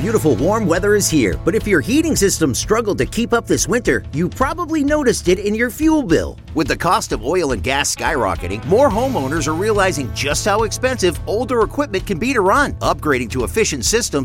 beautiful warm weather is here, but if your heating system struggled to keep up this winter, you probably noticed it in your fuel bill. With the cost of oil and gas skyrocketing, more homeowners are realizing just how expensive older equipment can be to run. Upgrading to efficient systems